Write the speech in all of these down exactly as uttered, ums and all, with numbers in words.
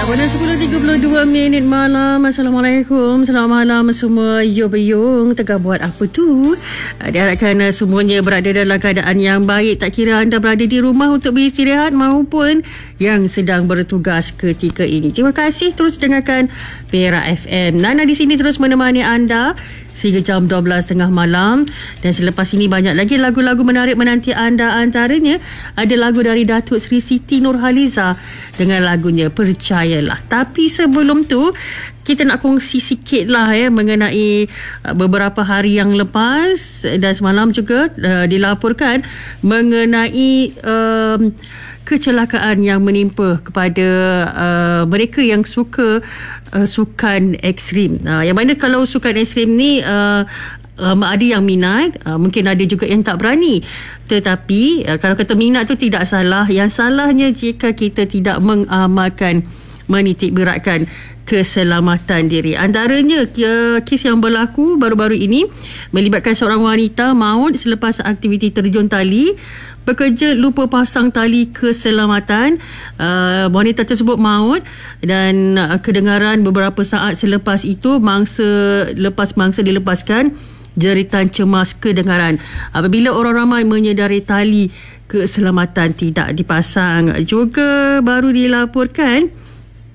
Pada sepuluh tiga puluh dua minit malam. Assalamualaikum. Selamat malam semua. Yo beyong, tengah buat apa tu? Diharapkan semuanya berada dalam keadaan yang baik. Tak kira anda berada di rumah untuk beristirahat maupun yang sedang bertugas ketika ini. Terima kasih terus dengarkan Perak F M. Nana di sini terus menemani anda sehingga jam dua belas tiga puluh malam. Dan selepas ini banyak lagi lagu-lagu menarik menanti anda. Antaranya ada lagu dari Datuk Seri Siti Nurhaliza dengan lagunya Percayalah. Tapi sebelum tu, kita nak kongsi sikit lah ya mengenai uh, beberapa hari yang lepas dan semalam juga uh, dilaporkan mengenai um, kecelakaan yang menimpa kepada uh, mereka yang suka uh, sukan ekstrim. Uh, yang mana kalau sukan ekstrim ni uh, um, ada yang minat, uh, mungkin ada juga yang tak berani. Tetapi uh, kalau kata minat tu tidak salah. Yang salahnya jika kita tidak mengamalkan, menitik beratkan keselamatan diri. Antaranya kes yang berlaku baru-baru ini melibatkan seorang wanita maut selepas aktiviti terjun tali. Pekerja lupa pasang tali keselamatan. Uh, wanita tersebut maut dan uh, kedengaran beberapa saat selepas itu, mangsa lepas mangsa dilepaskan, jeritan cemas kedengaran apabila orang ramai menyedari tali keselamatan tidak dipasang. Juga baru dilaporkan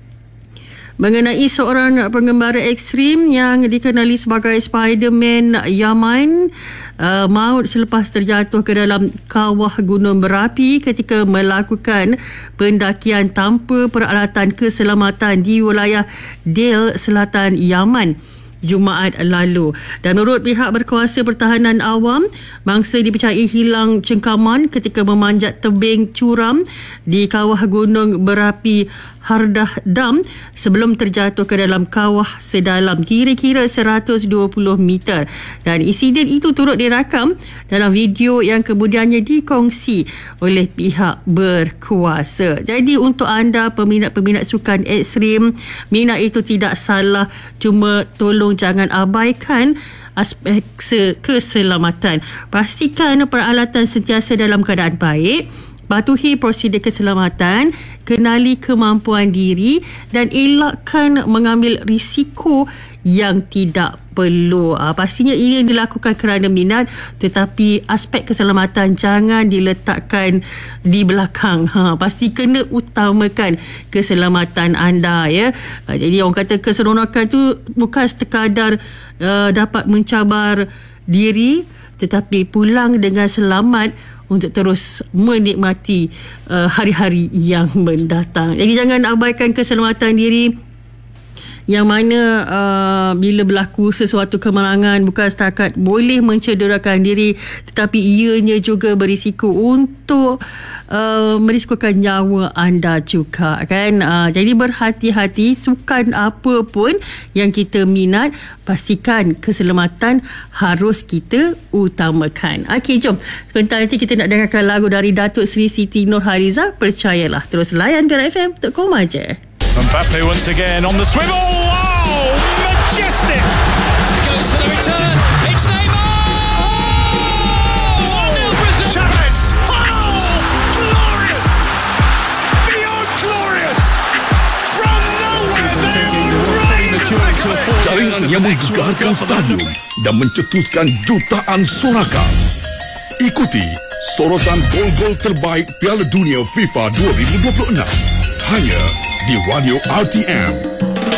mengenai seorang pengembara ekstrim yang dikenali sebagai Spiderman Yaman uh, maut selepas terjatuh ke dalam kawah gunung berapi ketika melakukan pendakian tanpa peralatan keselamatan di wilayah Del Selatan Yaman Jumaat lalu. Dan menurut pihak berkuasa pertahanan awam, mangsa dipercayai hilang cengkaman ketika memanjat tebing curam di kawah gunung berapi Hardah Dam sebelum terjatuh ke dalam kawah sedalam kira-kira seratus dua puluh meter. Dan insiden itu turut dirakam dalam video yang kemudiannya dikongsi oleh pihak berkuasa. Jadi untuk anda peminat-peminat sukan ekstrim, minat itu tidak salah, cuma tolong jangan abaikan aspek keselamatan. Pastikan peralatan sentiasa dalam keadaan baik, patuhi prosedur keselamatan, kenali kemampuan diri dan elakkan mengambil risiko yang tidak perlu. Ha, pastinya ini yang dilakukan kerana minat, tetapi aspek keselamatan jangan diletakkan di belakang. Ha, pasti kena utamakan keselamatan anda ya. Ha, jadi orang kata keseronokan tu bukan sekadar uh, dapat mencabar diri, tetapi pulang dengan selamat untuk terus menikmati uh, hari-hari yang mendatang. Jadi jangan abaikan keselamatan diri, yang mana uh, bila berlaku sesuatu kemalangan bukan setakat boleh mencederakan diri, tetapi ianya juga berisiko untuk uh, merisikokan nyawa anda juga kan. Uh, jadi berhati-hati, sukan apa pun yang kita minat, pastikan keselamatan harus kita utamakan. Okey, jom sebentar nanti kita nak dengarkan lagu dari Datuk Seri Siti Nurhaliza, Percayalah. Terus layan Perak F M untuk koma je. Mbappe once again on the swivel. Oh, majestic! Goes for the return. It's Neymar! Oh, one nil Brazil. Chavez! Oh, glorious! Beyond glorious! From nowhere, they jaringan yang menggegarkan stadium dan mencetuskan jutaan sorakan. Ikuti sorotan gol-gol terbaik Piala Dunia FIFA dua ribu dua puluh enam hanya di Radio R T M.